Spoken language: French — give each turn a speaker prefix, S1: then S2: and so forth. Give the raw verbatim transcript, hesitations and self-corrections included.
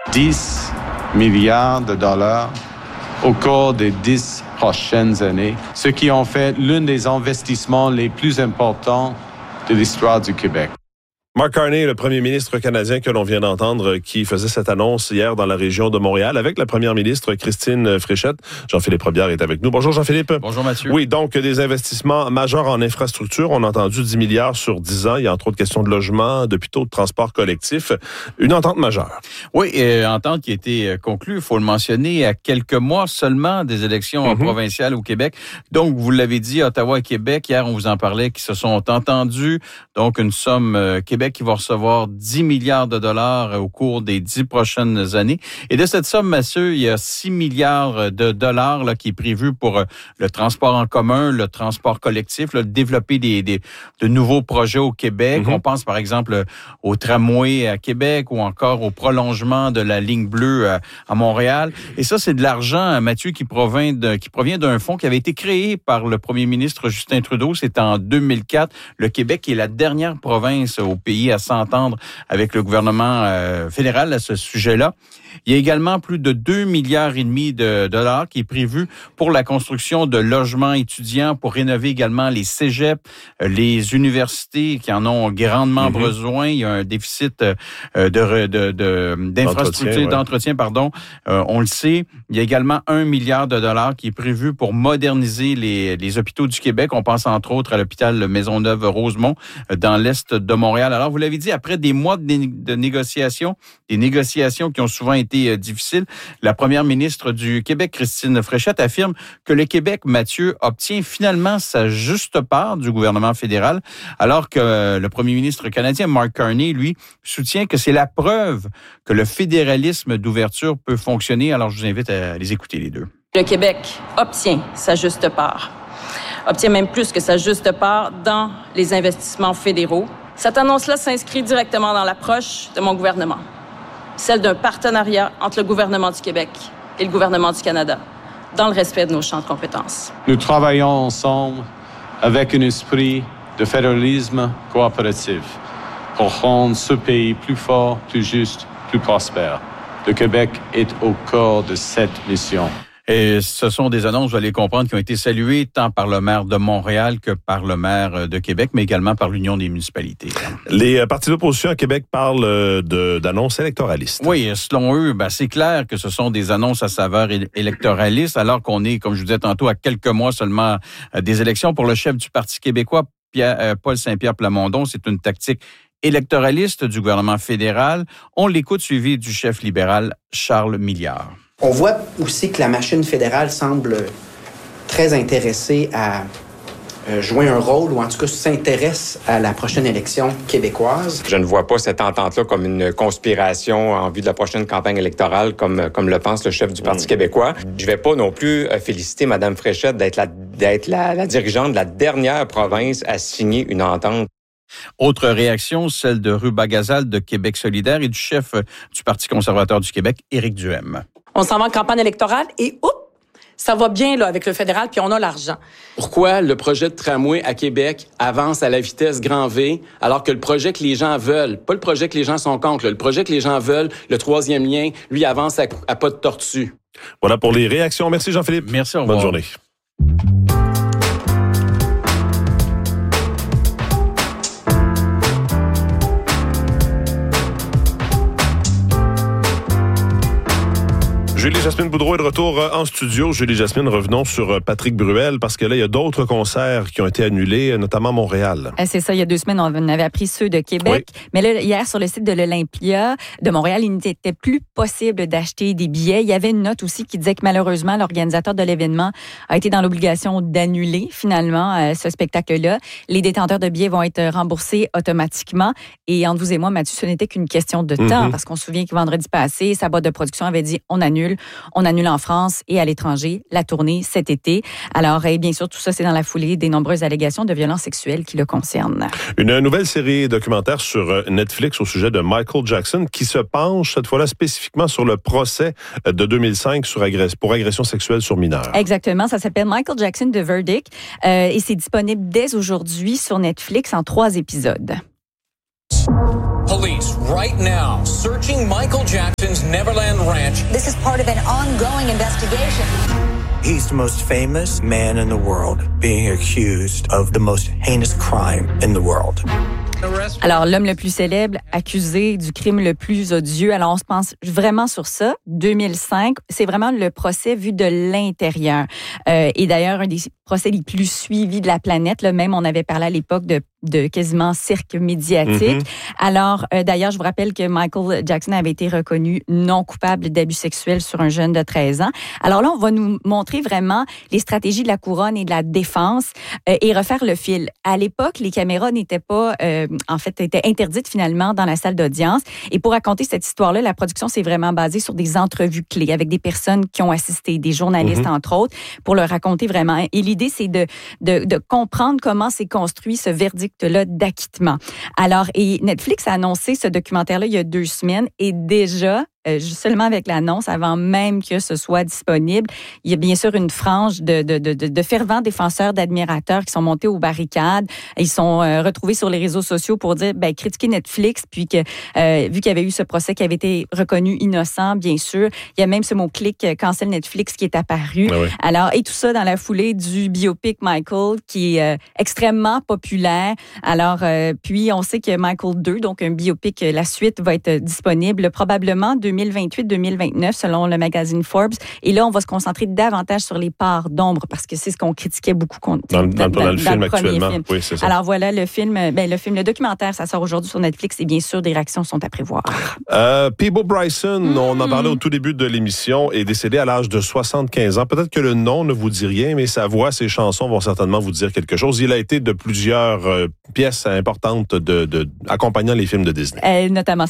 S1: dix milliards de dollars au cours des dix prochaines années, ce qui en fait l'un des investissements les plus importants de l'histoire du Québec.
S2: Mark Carney, le premier ministre canadien que l'on vient d'entendre, qui faisait cette annonce hier dans la région de Montréal avec la première ministre Christine Fréchette. Jean-Philippe Robillard est avec nous. Bonjour Jean-Philippe.
S3: Bonjour Mathieu.
S2: Oui, donc des investissements majeurs en infrastructure. On a entendu dix milliards sur dix ans. Il y a entre autres questions de logement, d'hôpitaux, de transport collectif. Une entente majeure.
S3: Oui, euh, entente qui a été conclue, il faut le mentionner, à quelques mois seulement des élections mm-hmm. provinciales au Québec. Donc, vous l'avez dit, Ottawa et Québec, hier on vous en parlait, qui se sont entendus. Donc, une somme euh, Québec qui va recevoir dix milliards de dollars au cours des dix prochaines années. Et de cette somme, Mathieu, il y a six milliards de dollars là, qui est prévu pour le transport en commun, le transport collectif, là, développer des, des, de nouveaux projets au Québec. Mm-hmm. On pense par exemple au tramway à Québec ou encore au prolongement de la ligne bleue à, à Montréal. Et ça, c'est de l'argent, Mathieu, qui provient, de, qui provient d'un fonds qui avait été créé par le premier ministre Justin Trudeau. C'était en deux mille quatre. Le Québec est la dernière province au pays à s'entendre avec le gouvernement euh, fédéral à ce sujet-là. Il y a également plus de deux milliards et demi de dollars qui est prévu pour la construction de logements étudiants, pour rénover également les cégeps, les universités qui en ont grandement mm-hmm. besoin. Il y a un déficit euh, de, de, de, d'infrastructures, d'entretien, ouais. d'entretien, pardon. Euh, on le sait. Il y a également un milliard de dollars qui est prévu pour moderniser les, les hôpitaux du Québec. On pense entre autres à l'hôpital Maisonneuve-Rosemont dans l'est de Montréal. Alors, vous l'avez dit, après des mois de, né- de négociations, des négociations qui ont souvent été euh, difficiles, la première ministre du Québec, Christine Fréchette, affirme que le Québec, Mathieu, obtient finalement sa juste part du gouvernement fédéral, alors que euh, le premier ministre canadien, Mark Carney, lui, soutient que c'est la preuve que le fédéralisme d'ouverture peut fonctionner. Alors, je vous invite à les écouter, les deux.
S4: Le Québec obtient sa juste part, obtient même plus que sa juste part dans les investissements fédéraux. Cette annonce-là s'inscrit directement dans l'approche de mon gouvernement, celle d'un partenariat entre le gouvernement du Québec et le gouvernement du Canada, dans le respect de nos champs de compétences.
S1: Nous travaillons ensemble avec un esprit de fédéralisme coopératif pour rendre ce pays plus fort, plus juste, plus prospère. Le Québec est au cœur de cette mission.
S3: Et ce sont des annonces, vous allez comprendre, qui ont été saluées tant par le maire de Montréal que par le maire de Québec, mais également par l'Union des municipalités.
S2: Les partis d'opposition à Québec parlent de, d'annonces électoralistes.
S3: Oui, selon eux, ben, c'est clair que ce sont des annonces à saveur électoraliste, alors qu'on est, comme je vous disais tantôt, à quelques mois seulement des élections. Pour le chef du Parti québécois, Pierre, euh, Paul Saint-Pierre Plamondon, c'est une tactique électoraliste du gouvernement fédéral. On l'écoute, suivi du chef libéral Charles Milliard.
S5: On voit aussi que la machine fédérale semble très intéressée à euh, jouer un rôle, ou en tout cas s'intéresse à la prochaine élection québécoise.
S6: Je ne vois pas cette entente-là comme une conspiration en vue de la prochaine campagne électorale, comme, comme le pense le chef du Parti mmh. québécois. Je ne vais pas non plus féliciter Mme Fréchette d'être, la, d'être la, la dirigeante de la dernière province à signer une entente.
S3: Autre réaction, celle de Ruba Gazal de Québec solidaire et du chef du Parti conservateur du Québec, Éric Duhem.
S7: On s'en va en campagne électorale et oups, ça va bien là avec le fédéral, puis on a l'argent.
S8: Pourquoi le projet de tramway à Québec avance à la vitesse grand V, alors que le projet que les gens veulent, pas le projet que les gens sont contre, là, le projet que les gens veulent, le troisième lien, lui avance à, à pas de tortue.
S2: Voilà pour les réactions. Merci Jean-Philippe.
S3: Merci, au revoir.
S2: Bonne journée. Julie-Jasmine Boudreau est de retour en studio. Julie-Jasmine, revenons sur Patrick Bruel, parce que là, il y a d'autres concerts qui ont été annulés, notamment à Montréal.
S9: C'est ça, il y a deux semaines, on avait appris ceux de Québec. Oui. Mais là, hier, sur le site de l'Olympia de Montréal, il n'était plus possible d'acheter des billets. Il y avait une note aussi qui disait que malheureusement, l'organisateur de l'événement a été dans l'obligation d'annuler finalement ce spectacle-là. Les détenteurs de billets vont être remboursés automatiquement. Et entre vous et moi, Mathieu, ce n'était qu'une question de temps, mm-hmm. parce qu'on se souvient que vendredi passé, sa boîte de production avait dit on annule. On annule en France et à l'étranger la tournée cet été. Alors, et bien sûr, tout ça, c'est dans la foulée des nombreuses allégations de violences sexuelles qui le concernent.
S2: Une nouvelle série documentaire sur Netflix au sujet de Michael Jackson qui se penche cette fois-là spécifiquement sur le procès de deux mille cinq sur agress- pour agression sexuelle sur mineurs.
S9: Exactement. Ça s'appelle Michael Jackson, The Verdict euh, et c'est disponible dès aujourd'hui sur Netflix en trois épisodes.
S10: Police right now searching Michael Jackson's Neverland Ranch.
S11: This is part of an ongoing investigation.
S12: He's the most famous man in the world, being accused of the most heinous crime in the world.
S9: Alors, l'homme le plus célèbre, accusé du crime le plus odieux. Alors, on se pense vraiment sur ça. deux mille cinq, c'est vraiment le procès vu de l'intérieur. Euh, et d'ailleurs, un des procès les plus suivis de la planète. Là, même, on avait parlé à l'époque de, de quasiment cirque médiatique. Mm-hmm. Alors, euh, d'ailleurs, je vous rappelle que Michael Jackson avait été reconnu non coupable d'abus sexuels sur un jeune de treize ans. Alors là, on va nous montrer vraiment les stratégies de la couronne et de la défense euh, et refaire le fil. À l'époque, les caméras n'étaient pas... Euh, en fait, était interdite finalement dans la salle d'audience. Et pour raconter cette histoire-là, la production s'est vraiment basée sur des entrevues clés avec des personnes qui ont assisté, des journalistes, mm-hmm. entre autres, pour leur raconter vraiment. Et l'idée, c'est de, de, de comprendre comment s'est construit ce verdict-là d'acquittement. Alors, et Netflix a annoncé ce documentaire-là il y a deux semaines et déjà... Euh, seulement avec l'annonce, avant même que ce soit disponible, il y a bien sûr une frange de, de, de, de fervents défenseurs, d'admirateurs qui sont montés aux barricades. Ils sont euh, retrouvés sur les réseaux sociaux pour dire, ben, critiquer Netflix, puis que euh, vu qu'il y avait eu ce procès qui avait été reconnu innocent, bien sûr, il y a même ce mot-clic euh, cancel Netflix qui est apparu. Ah oui. Alors, et tout ça dans la foulée du biopic Michael qui est euh, extrêmement populaire. Alors, euh, puis on sait que Michael deux, donc un biopic, la suite va être disponible probablement deux mille vingt-huit deux mille vingt-neuf selon le magazine Forbes. Et là, on va se concentrer davantage sur les parts d'ombre parce que c'est ce qu'on critiquait beaucoup contre,
S2: dans, dans, dans, dans, dans le film
S9: le
S2: actuellement.
S9: Film.
S2: Oui, c'est ça.
S9: Alors voilà, le film, ben, le film, le documentaire, ça sort aujourd'hui sur Netflix et bien sûr, des réactions sont à prévoir.
S2: Euh, Peabo Bryson, mmh. on en parlait au tout début de l'émission, est décédé à l'âge de soixante-quinze ans. Peut-être que le nom ne vous dit rien, mais sa voix, ses chansons vont certainement vous dire quelque chose. Il a été de plusieurs euh, pièces importantes de, de, accompagnant les films de Disney.
S9: Euh, notamment